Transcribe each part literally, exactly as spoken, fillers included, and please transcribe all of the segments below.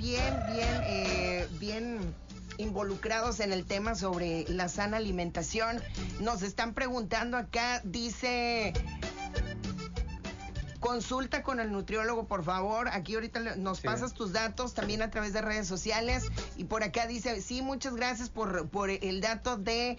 bien, bien, eh, bien involucrados en el tema sobre la sana alimentación. Nos están preguntando acá, dice... Consulta con el nutriólogo, por favor. Aquí ahorita nos sí. pasas tus datos también a través de redes sociales. Y por acá dice, sí, muchas gracias por, por el dato de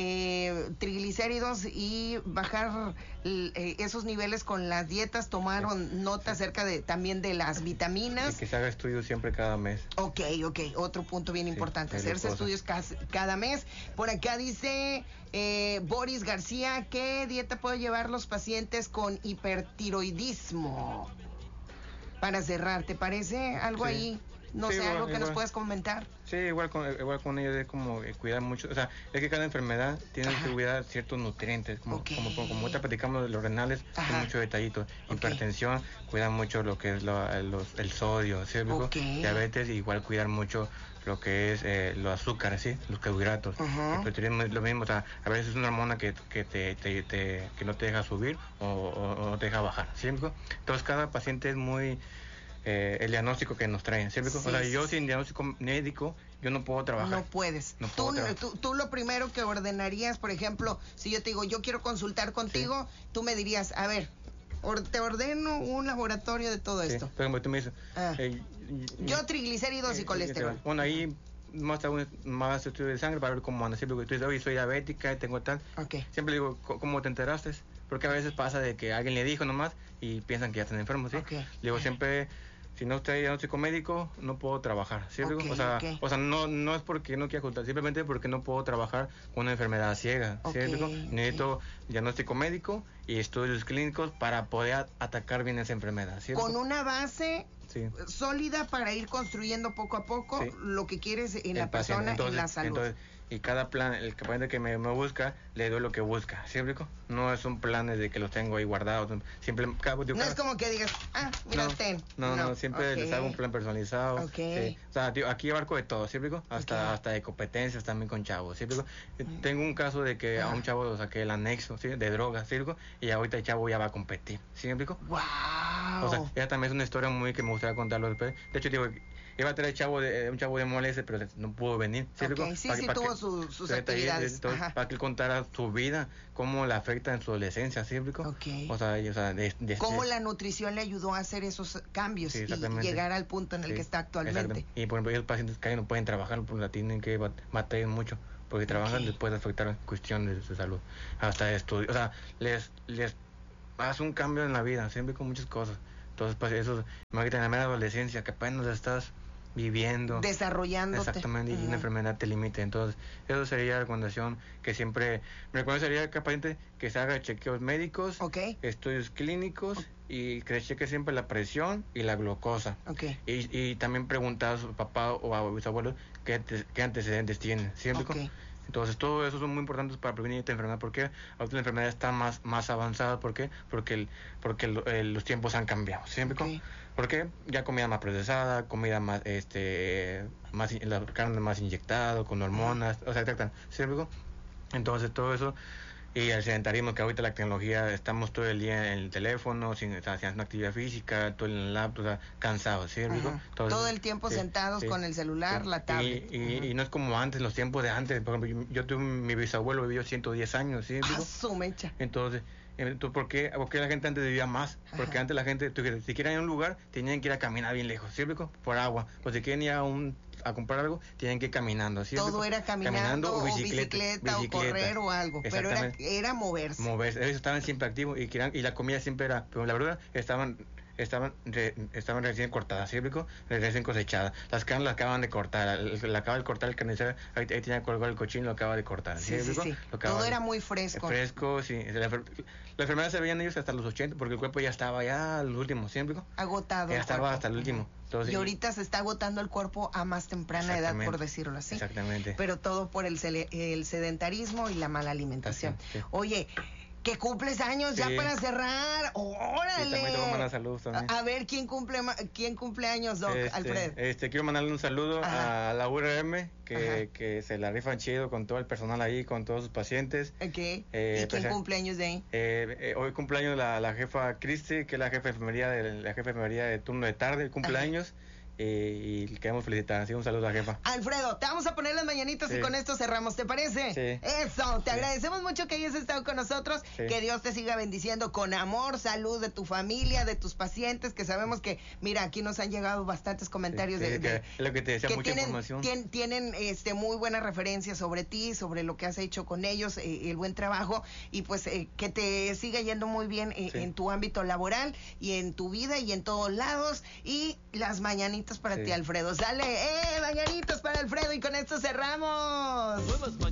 eh, triglicéridos y bajar eh, esos niveles con las dietas. Tomaron sí. nota sí. acerca de también de las vitaminas. Y que se haga estudios siempre cada mes. Ok, ok. Otro punto bien sí, importante. Hacerse estudios cada, cada mes. Por acá dice... Eh, Boris García, ¿qué dieta puedo llevar los pacientes con hipertiroidismo? Para cerrar, ¿te parece algo sí. ahí? No sí, sé, igual, algo que igual. nos puedas comentar. Sí, igual con, igual con ellos es como eh, cuidar mucho, o sea, es que cada enfermedad tiene Ajá. que cuidar ciertos nutrientes, como okay. como, como, como ahorita platicamos de los renales, hay muchos detallitos. Okay. Hipertensión, cuidar mucho lo que es lo, los, el sodio, ¿sí? Okay. Diabetes, igual cuidar mucho lo que es eh, los azúcares, ¿sí? Los carbohidratos. Uh-huh. El hipertiroidismo es lo mismo, o sea, a veces es una hormona que, que, te, te, te, que no te deja subir o, o, o no te deja bajar, ¿sí? Entonces cada paciente es muy... Eh, el diagnóstico que nos traen, ¿sí? Sí, o sea, yo sin diagnóstico médico, yo no puedo trabajar. No puedes. No puedo tú, trabajar. Tú, tú lo primero que ordenarías, por ejemplo, si yo te digo, yo quiero consultar contigo, sí. tú me dirías, a ver, or, te ordeno un laboratorio de todo sí. esto. Por ejemplo, tú me dices... Ah. Eh, yo triglicéridos eh, y colesterol. Bueno, ahí más, más estudio de sangre para ver cómo anda. Siempre que tú dices, oye, soy diabética y tengo tal. Okay. Siempre digo, ¿cómo te enteraste? Porque a veces pasa de que alguien le dijo nomás y piensan que ya están enfermos, ¿sí? Okay. Digo, siempre... Si no estoy diagnóstico médico, no puedo trabajar, ¿sí? Okay, o sea, okay. o sea no, no es porque no quiera consultar, simplemente porque no puedo trabajar con una enfermedad ciega, ¿sí? Okay, Necesito okay. diagnóstico médico y estudios clínicos para poder a- atacar bien esa enfermedad, ¿sí? Con una base sí. sólida para ir construyendo poco a poco sí. lo que quieres en el la persona, entonces, en la salud. Entonces, y cada plan, el paciente que me, me busca, le doy lo que busca, ¿sí? No es un plan de que los tengo ahí guardados, siempre... Cada, no cada, es como que digas, ah, mira, no, ten. No, no, no siempre okay. les hago un plan personalizado. Okay. Sí. O sea, tío, aquí abarco de todo, ¿sí? Hasta, okay. hasta de competencias también con chavos, ¿sí? Mm. Tengo un caso de que ah. a un chavo lo saqué el anexo, ¿sí? De drogas, ¿sí? Y ahorita el chavo ya va a competir, ¿sí? ¡Wow! O sea, ella también es una historia muy que me gustaría contarlo después. De hecho, digo, iba a traer chavo de, un chavo de Molese, pero no pudo venir, ¿sí? Okay. Sí, para, sí, para tuvo que, su, sus actividades. Entonces, para que él contara su vida, cómo le afecta en su adolescencia, ¿sí? Okay. O sea, y, o sea de, de, cómo de, la nutrición le ayudó a hacer esos cambios sí, y llegar al punto en el sí, que está actualmente. Y por ejemplo, los pacientes que no pueden trabajar porque la tienen que batallar mucho, porque trabajan okay. les puede afectar cuestiones de su salud, hasta estudio, o sea, les, les hace un cambio en la vida, siempre con muchas cosas. Entonces, pues eso, imagínate en la media adolescencia, que apenas estás viviendo, desarrollándote, exactamente, y uh-huh. una enfermedad te limita. Entonces, eso sería la recomendación que siempre me recomendaría que paciente que se haga chequeos médicos, okay. estudios clínicos okay. y que se cheque siempre la presión y la glucosa. Okay. Y, y también preguntar a su papá o a sus abuelos qué, te, qué antecedentes tienen, ¿siempre? Okay. Entonces, todo eso son muy importantes para prevenir esta enfermedad. ¿Por qué? Ahorita la enfermedad está más, más avanzada. ¿Por qué? Porque, el, porque el, el, los tiempos han cambiado. ¿Siempre? Okay. ¿Por qué? Ya comida más procesada, comida más, este, más, la carne más inyectada, con hormonas, o sea, ¿siempre? Entonces, todo eso... Y el sedentarismo, que ahorita la tecnología, estamos todo el día en el teléfono, sin, o sea, sin actividad física, todo en el laptop, o sea, cansados, ¿sí? Entonces, todo el tiempo sí, sentados sí, con el celular, sí, la tablet. Y, y, y no es como antes, los tiempos de antes. Por ejemplo, yo, yo tuve mi bisabuelo, vivió ciento diez años, ¿sí? ¡Ah, su mecha! Entonces, entonces ¿por, qué, ¿por qué la gente antes vivía más? Porque Ajá. antes la gente, tú, si quieren ir a un lugar, tenían que ir a caminar bien lejos, ¿sí? Por agua. Pues si quieren ir a un... a comprar algo, tienen que ir caminando, ¿sí? Todo era caminando, caminando o, bicicleta, bicicleta, bicicleta o correr o algo, pero era, era moverse. Moverse, ellos estaban siempre activos y, y la comida siempre era, pero la verdad, estaban estaban re, estaban recién cortadas, ¿sí? Recién cosechadas. Las carnes las acaban de cortar, la acaba de cortar el carnicero, ahí, ahí tenía colgado el cochino, lo acaba de cortar, ¿sí? Sí, sí, sí. Todo de, era muy fresco. Fresco, sí. La, la enfermedad se veían ellos hasta los ochenta, porque el cuerpo ya estaba ya al último, ¿siempre? Agotado. Ya estaba cuerpo. Hasta el último. Entonces, y ahorita se está agotando el cuerpo a más temprana edad, por decirlo así. Exactamente. Pero todo por el, el sedentarismo y la mala alimentación. Así, sí. Oye, que cumples años sí. ya para cerrar. ¡Órale! Sí, también te salud también. A, a ver, ¿quién cumple quién cumple años, Doc? Este, Alfred. Este, quiero mandarle un saludo Ajá. a la U R M, que, que se la rifan chido con todo el personal ahí, con todos sus pacientes. Ok. Eh, ¿Y quién pues, cumple años de ahí? Eh, eh, hoy cumpleaños la, la jefa Cristi, que es la jefa de enfermería de, la jefa de enfermería de turno de tarde, cumpleaños. eh, y queremos felicitar. Así un saludo a la jefa. Alfredo, te vamos a poner las mañanitas sí. y con esto cerramos, ¿te parece? Sí. Eso, te sí. agradecemos mucho que hayas estado con nosotros, sí. que Dios te siga bendiciendo con amor, salud de tu familia, de tus pacientes, que sabemos que, mira, aquí nos han llegado bastantes comentarios sí, de, sí, de es lo que te decía, que mucha tienen, información. Tien, tienen este muy buenas referencias sobre ti, sobre lo que has hecho con ellos, eh, el buen trabajo, y pues eh, que te siga yendo muy bien eh, sí. en tu ámbito laboral y en tu vida y en todos lados, y las mañanitas para sí. ti, Alfredo. Sale, eh, mañanitas para Alfredo, y con esto cerramos.